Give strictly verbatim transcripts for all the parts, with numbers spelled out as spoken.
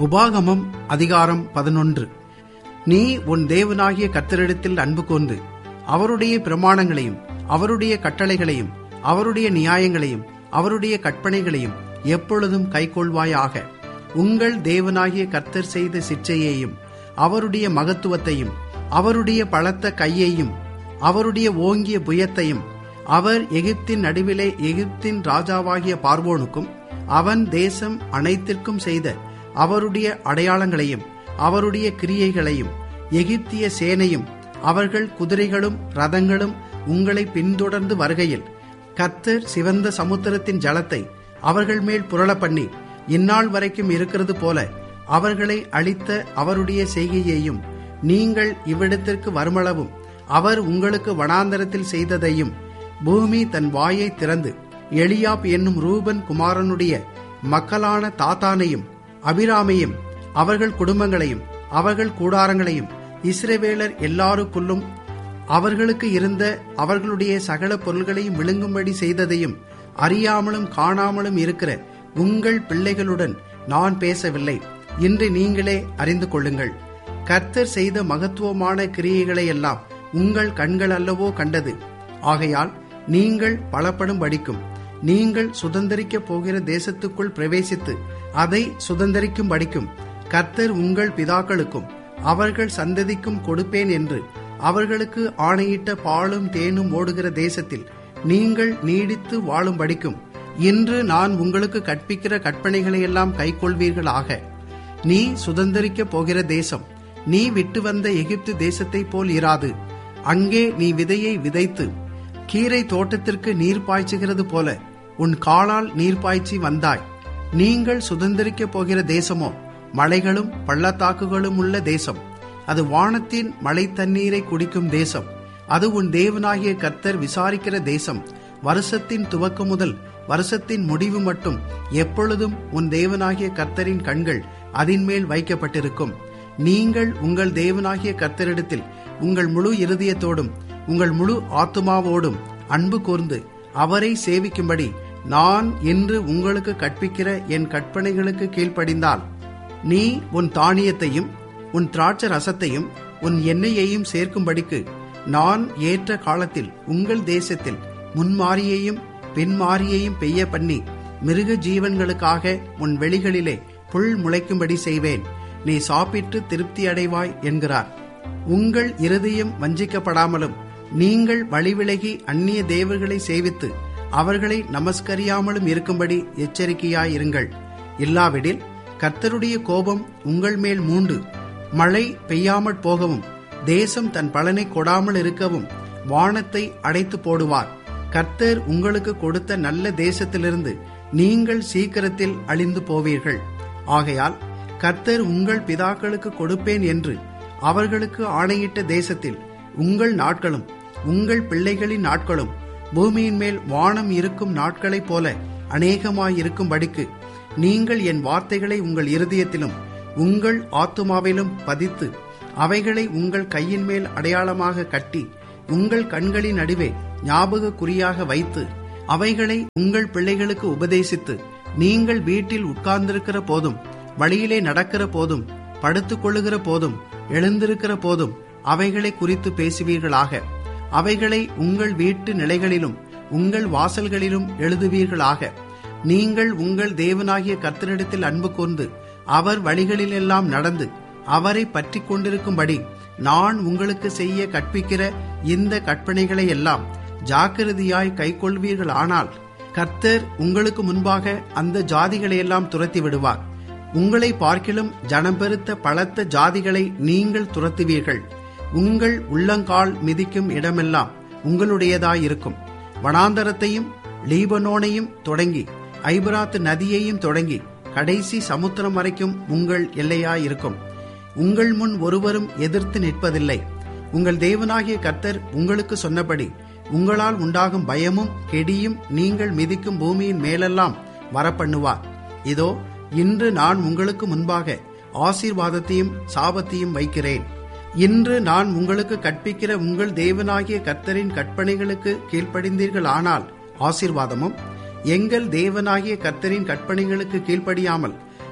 உபாகமம் அதிகாரம் பதினொன்று. நீ உன் தேவனாகிய கர்த்தரிடத்தில் அன்பு கூர்ந்து அவருடைய பிரமாணங்களையும் அவருடைய கட்டளைகளையும் அவருடைய நியாயங்களையும் அவருடைய கற்பனைகளையும் எப்பொழுதும் கைக்கொள்வாயாக. உங்கள் தேவனாகிய கர்த்தர் செய்த சிற்சையையும் அவருடைய மகத்துவத்தையும் அவருடைய பலத்த கையையும் அவருடைய ஓங்கிய புயத்தையும் அவர் எகிப்தின் நடுவிலே எகிப்தின் ராஜாவாகிய பார்வோனுக்கும் அவன் தேசம் அனைத்திற்கும் செய்த அவருடைய அடையாளங்களையும் அவருடைய கிரியைகளையும் எகிப்திய சேனையும் அவர்கள் குதிரைகளும் ரதங்களும் உங்களை பின்தொடர்ந்து வருகையில் கர்த்தர் சிவந்த சமுத்திரத்தின் ஜலத்தை அவர்கள் மேல் புரள பண்ணி இந்நாள் வரைக்கும் இருக்கிறது போல அவர்களை அழித்த அவருடைய செய்கையையும் நீங்கள் இவ்விடத்திற்கு வருமளவும் அவர் உங்களுக்கு வனாந்தரத்தில் செய்ததையும் பூமி தன் வாயை திறந்து எலியாப் என்னும் ரூபன் குமாரனுடைய மக்களான தாத்தானையும் அபிராமையும் அவர்கள் குடும்பங்களையும் அவர்கள் கூடாரங்களையும் இஸ்ரவேலர் எல்லாருக்குள்ளும் அவர்களுக்கு இருந்த அவர்களுடைய சகல பொருள்களையும் விழுங்கும்படி செய்ததையும் அறியாமலும் காணாமலும் இருக்கிற உங்கள் பிள்ளைகளுடன் நான் பேசவில்லை. இன்று நீங்களே அறிந்து கொள்ளுங்கள். கர்த்தர் செய்த மகத்துவமான கிரியைகளை எல்லாம் உங்கள் கண்கள் அல்லவோ கண்டது. ஆகையால் நீங்கள் பலப்படும் படிக்கும் நீங்கள் சுதந்தரிக்கப் போகிற தேசத்துக்குள் பிரவேசித்து அதை சுதந்தரிக்கும் படிக்கும் கர்த்தர் உங்கள் பிதாக்களுக்கும் அவர்கள் சந்ததிக்கும் கொடுப்பேன் என்று அவர்களுக்கு ஆணையிட்ட பாலும் தேனும் ஓடுகிற தேசத்தில் நீங்கள் நீடித்து வாழும் படிக்கும் இன்று நான் உங்களுக்கு கற்பிக்கிற கற்பனைகளை எல்லாம் கைக்கொள்வீர்களாக. நீ சுதந்தரிக்கப் போகிற தேசம் நீ விட்டு வந்த எகிப்து தேசத்தை போல் இராது. அங்கே நீ விதையை விதைத்து கீரை தோட்டத்திற்கு நீர் பாய்ச்சுகிறது போல உன் காலால் நீர் பாய்ச்சி வந்தாய். நீங்கள் சுதந்தரிக்கப் போகிற தேசமோ மலைகளும் பள்ளத்தாக்குகளும் உள்ள தேசம். அது வானத்தின் மழை தண்ணீரை குடிக்கும் தேசம். அது உன் தேவனாகிய கர்த்தர் விசாரிக்கிற தேசம். வருஷத்தின் துவக்கம் முதல் வருஷத்தின் முடிவு மட்டும் எப்பொழுதும் உன் தேவனாகிய கர்த்தரின் கண்கள் அதின் மேல் வைக்கப்பட்டிருக்கும். நீங்கள் உங்கள் தேவனாகிய கர்த்தரிடத்தில் உங்கள் முழு இருதயத்தோடும் உங்கள் முழு ஆத்துமாவோடும் அன்பு கூர்ந்து அவரை சேவிக்கும்படி நான் இன்று உங்களுக்கு கற்பிக்கிற என் கற்பனைகளுக்கு கீழ்ப்படிந்தால் நீ உன் தானியத்தையும் உன் திராட்சை ரசத்தையும் உன் எண்ணெயையும் சேர்க்கும்படிக்கு நான் ஏற்ற காலத்தில் உங்கள் தேசத்தில் முன்மாரியையும் பின்மாரியையும் பெய்ய பண்ணி மிருக ஜீவன்களுக்காக உன் வெளிகளிலே புல் முளைக்கும்படி செய்வேன். நீ சாப்பிட்டு திருப்தி அடைவாய் என்கிறார். உங்கள் இருதயம் வஞ்சிக்கப்படாமலும் நீங்கள் வழிவிலகி அந்நிய தேவர்களை சேவித்து அவர்களை நமஸ்கரியாமலும் இருக்கும்படி எச்சரிக்கையாயிருங்கள். இல்லாவிடில் கர்த்தருடைய கோபம் உங்கள் மேல் மூண்டு மழை பெய்யாமற் போகவும் தேசம் தன் பலனை கொடாமல் இருக்கவும் வானத்தை அடைத்து போடுவார். கர்த்தர் உங்களுக்கு கொடுத்த நல்ல தேசத்திலிருந்து நீங்கள் சீக்கிரத்தில் அழிந்து போவீர்கள். ஆகையால் கர்த்தர் உங்கள் பிதாக்களுக்கு கொடுப்பேன் என்று அவர்களுக்கு ஆணையிட்ட தேசத்தில் உங்கள் நாட்களும் உங்கள் பிள்ளைகளின் நாட்களும் பூமியின் மேல் வானம் இருக்கும் நாட்களைப் போல அநேகமாயிருக்கும்படிக்கு நீங்கள் என் வார்த்தைகளை உங்கள் இருதயத்திலும் உங்கள் ஆத்துமாவிலும் பதித்து அவைகளை உங்கள் கையின் மேல் அடையாளமாக கட்டி உங்கள் கண்களின் நடுவே ஞாபக குறியாக வைத்து அவைகளை உங்கள் பிள்ளைகளுக்கு உபதேசித்து நீங்கள் வீட்டில் உட்கார்ந்திருக்கிற போதும் வழியிலே நடக்கிற போதும் படுத்துக் கொள்ளுகிற போதும் எழுந்திருக்கிற போதும் அவைகளை குறித்து பேசுவீர்களாக. அவைகளை உங்கள் வீட்டு நிலைகளிலும் உங்கள் வாசல்களிலும் எழுதுவீர்களாக. நீங்கள் உங்கள் தேவனாகிய கர்த்தரிடத்தில் அன்பு கூர்ந்து அவர் வழிகளிலெல்லாம் நடந்து அவரை பற்றி கொண்டிருக்கும்படி நான் உங்களுக்கு செய்ய கற்பிக்கிற இந்த கற்பனைகளை எல்லாம் ஜாக்கிரதையாய் கைக்கொள்வீர்களானால் கர்த்தர் உங்களுக்கு முன்பாக அந்த ஜாதிகளையெல்லாம் துரத்தி விடுவார். உங்களை பார்க்கிலும் ஜனம் பெருத்த பலத்த ஜாதிகளை நீங்கள் துரத்துவீர்கள். உங்கள் உள்ளங்கால் மிதிக்கும் இடமெல்லாம் உங்களுடையதாயிருக்கும். வனாந்தரத்தையும் லீபனோனையும் தொடங்கி ஐபிராத்து நதியையும் தொடங்கி கடைசி சமுத்திரம் வரைக்கும் உங்கள் எல்லையாயிருக்கும். உங்கள் முன் ஒருவரும் எதிர்த்து நிற்பதில்லை. உங்கள் தேவனாகிய கர்த்தர் உங்களுக்கு சொன்னபடி உங்களால் உண்டாகும் பயமும் கெடியும் நீங்கள் மிதிக்கும் பூமியின் மேலெல்லாம் வரப்பண்ணுவார். இதோ இன்று நான் உங்களுக்கு முன்பாக ஆசீர்வாதத்தையும் சாபத்தையும் வைக்கிறேன். இன்று நான் உங்களுக்கு கற்பிக்கிற உங்கள் தேவனாகிய கர்த்தரின் கற்பனைகளுக்கு கீழ்ப்படிந்தீர்கள் ஆனால் ஆசீர்வாதமும், எங்கள் தேவனாகிய கர்த்தரின் கற்பனைகளுக்கு கீழ்ப்படியாமல்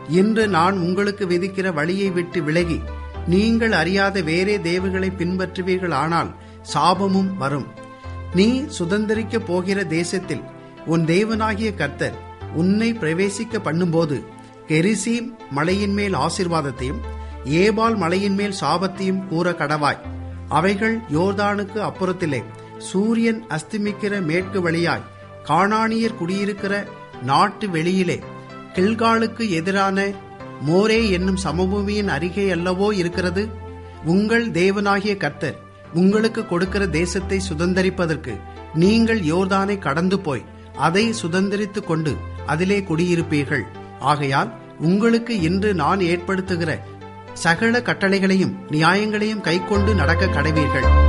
இன்று நான் உங்களுக்கு விதிக்கிற வழியை விட்டு விலகி நீங்கள் அறியாத வேறே தேவர்களை பின்பற்றுவீர்கள், ஆனால் சாபமும் வரும். நீ சுதந்திரிக்க போகிற தேசத்தில் உன் தேவனாகிய கர்த்தர் உன்னை பிரவேசிக்க பண்ணும்போது கெரிசீம் மலையின் மேல் ஆசீர்வாதத்தையும் ஏபால் மலையின் மேல் சாபத்தையும் கூற கடவாய். அவைகள் யோர்தானுக்கு அப்புறத்திலே சூரியன் அஸ்தமிக்கிற மேற்கு வழியாய் கானானியர் குடியிருக்கிற நாட்டு வெளியிலே கில்காலுக்கு எதிரான மோரே என்னும் சமபூமியின் அருகே அல்லவோ இருக்கிறது. உங்கள் தேவனாகிய கர்த்தர் உங்களுக்கு கொடுக்கிற தேசத்தை சுதந்தரிப்பதற்கு நீங்கள் யோர்தானை கடந்து போய் அதை சுதந்தரித்துக் கொண்டு அதிலே குடியிருப்பீர்கள். ஆகையால் உங்களுக்கு இன்று நான் ஏற்படுத்துகிற சகல கட்டளைகளையும் நியாயங்களையும் கைக்கொண்டு நடக்க கடவீர்கள்.